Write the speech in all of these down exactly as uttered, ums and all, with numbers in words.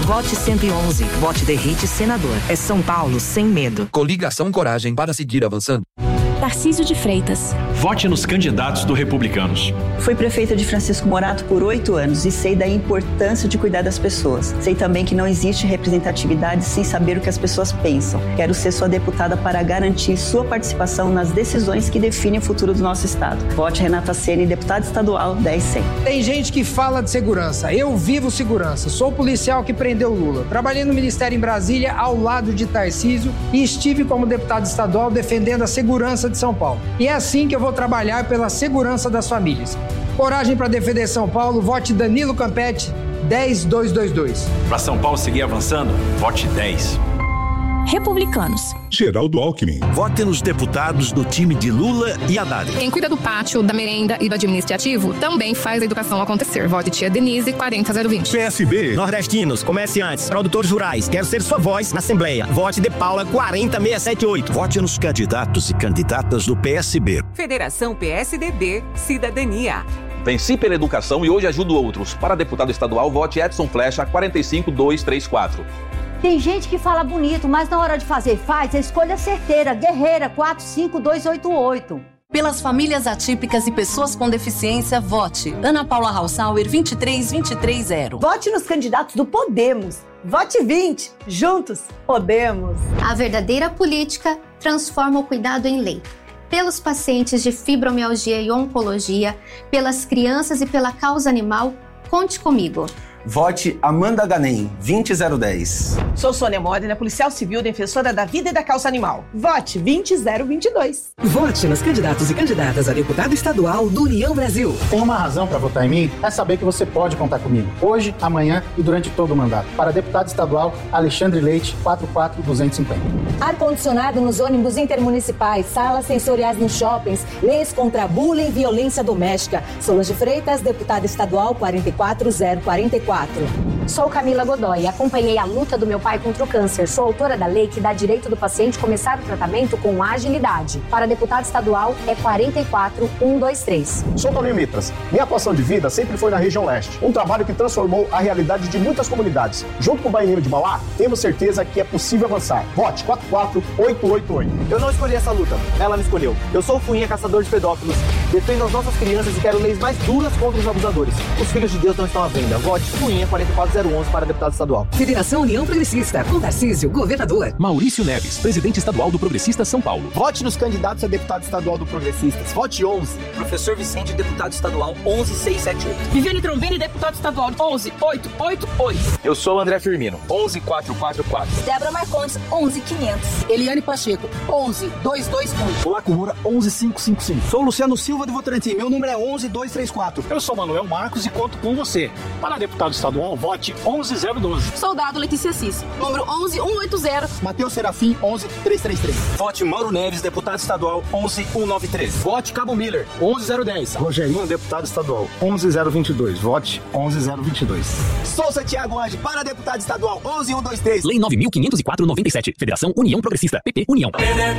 Vote cento e onze. Vote Derrite Senador. É São Paulo sem medo. Coligação Coragem para seguir avançando. Tarcísio de Freitas. Vote nos candidatos do Republicanos. Fui prefeita de Francisco Morato por oito anos e sei da importância de cuidar das pessoas. Sei também que não existe representatividade sem saber o que as pessoas pensam. Quero ser sua deputada para garantir sua participação nas decisões que definem o futuro do nosso estado. Vote Renata Ceni, deputada estadual dez cem. Tem gente que fala de segurança. Eu vivo segurança. Sou o policial que prendeu Lula. Trabalhei no Ministério em Brasília ao lado de Tarcísio e estive como deputado estadual defendendo a segurança de São Paulo. E é assim que eu vou trabalhar pela segurança das famílias. Coragem para defender São Paulo, vote Danilo Campetti, dez mil duzentos e vinte e dois. Para São Paulo seguir avançando, vote dez. Republicanos. Geraldo Alckmin. Vote nos deputados do time de Lula e Haddad. Quem cuida do pátio, da merenda e do administrativo também faz a educação acontecer. Vote Tia Denise, quarenta mil vinte. P S B. Nordestinos, comerciantes, produtores rurais. Quero ser sua voz na Assembleia. Vote De Paula, quarenta mil seiscentos e setenta e oito. Vote nos candidatos e candidatas do P S B. Federação P S D B, Cidadania. Venci pela educação e hoje ajudo outros. Para deputado estadual, vote Edson Flecha, quarenta e cinco mil duzentos e trinta e quatro. Tem gente que fala bonito, mas na hora de fazer faz a escolha certeira. Guerreira, quatro cinco dois oito oito. Pelas famílias atípicas e pessoas com deficiência, vote Ana Paula Hausauer, vinte e três mil duzentos e trinta. Vote nos candidatos do Podemos. Vote vinte. Juntos, podemos. A verdadeira política transforma o cuidado em lei. Pelos pacientes de fibromialgia e oncologia, pelas crianças e pela causa animal, conte comigo. Vote Amanda Ganem, vinte mil dez. Sou Sônia Modena, policial civil, defensora da vida e da causa animal. Vote vinte mil vinte e dois. Vote nos candidatos e candidatas a deputado estadual do União Brasil. Tem uma razão para votar em mim? É saber que você pode contar comigo. Hoje, amanhã e durante todo o mandato. Para deputado estadual, Alexandre Leite, quarenta e quatro mil duzentos e cinquenta. Ar-condicionado nos ônibus intermunicipais, salas sensoriais nos shoppings, leis contra bullying e violência doméstica. Solange Freitas, deputada estadual, quarenta e quatro mil quarenta e quatro. Sou Camila Godoy, acompanhei a luta do meu pai contra o câncer. Sou autora da lei que dá direito do paciente começar o tratamento com agilidade. Para deputado estadual é quarenta e quatro mil cento e vinte e três. Sou Toninho Mitras. Minha atuação de vida sempre foi na região leste. Um trabalho que transformou a realidade de muitas comunidades. Junto com o Baianinho de Mauá, temos certeza que é possível avançar. Vote quatro quatro oito oito oito. Eu não escolhi essa luta, ela me escolheu. Eu sou o Fuinha, caçador de pedófilos. Defendo as nossas crianças e quero leis mais duras contra os abusadores. Os filhos de Deus não estão à venda. Vote Fuinha quarenta e quatro mil onze para deputado estadual. Federação União Progressista, com Tarcísio, governador. Maurício Neves, presidente estadual do Progressista São Paulo. Vote nos candidatos a deputado estadual do Progressistas. Vote onze. Professor Vicente, deputado estadual onze mil seiscentos e setenta e oito. Viviane Trombini, deputado estadual onze mil oitocentos e oitenta e oito. Eu sou o André Firmino, onze mil quatrocentos e quarenta e quatro. Débora Marcondes, onze mil quinhentos. Eliane Pacheco, onze mil duzentos e vinte e um. Olá, Moura, onze mil quinhentos e cinquenta e cinco. Sou Luciano Silva de Votorantim, meu número é onze mil duzentos e trinta e quatro. Eu sou Manuel Marcos e conto com você. Para deputado estadual, vote onze mil doze. Soldado Letícia Cis, número onze mil cento e oitenta. Matheus Serafim, onze mil trezentos e trinta e três. Vote Mauro Neves, deputado estadual, onze mil cento e noventa e três. Vote Cabo Miller, onze mil dez. Rogerinho, deputado estadual, onze mil vinte e dois. Vote onze mil vinte e dois. Sou Santiago Ange, para deputado estadual, onze mil cento e vinte e três. Lei nove mil quinhentos e quatro barra noventa e sete. Federação União Progressista. P P União.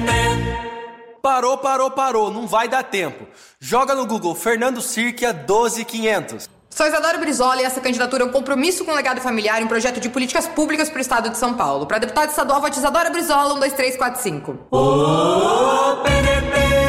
Parou, parou, parou. Não vai dar tempo. Joga no Google Fernando Sirkia doze mil e quinhentos. Sou Isadora Brizola e essa candidatura é um compromisso com o legado familiar e um projeto de políticas públicas para o estado de São Paulo. Para deputado estadual, vote Isadora Brizola, um, dois, três, quatro, cinco. Ô, P D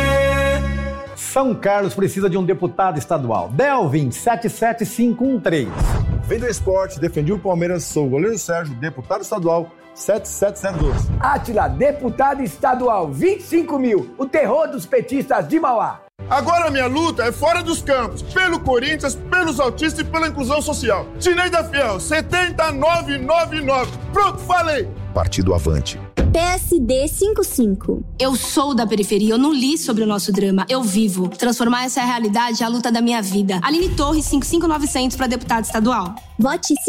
P! São Carlos precisa de um deputado estadual. Delvin, sete sete cinco um três. Vem do esporte, defendi o Palmeiras, sou o goleiro Sérgio, deputado estadual, sete sete zero dois. Átila, deputado estadual, vinte e cinco mil. O terror dos petistas de Mauá. Agora minha luta é fora dos campos, pelo Corinthians, pelos autistas e pela inclusão social. Tineida Fiel, setenta nove noventa e nove. Pronto, falei. Partido Avante. P S D cinquenta e cinco. Eu sou da periferia, eu não li sobre o nosso drama, eu vivo. Transformar essa realidade é a luta da minha vida. Aline Torres, cinquenta e cinco mil e novecentos para deputado estadual. Vote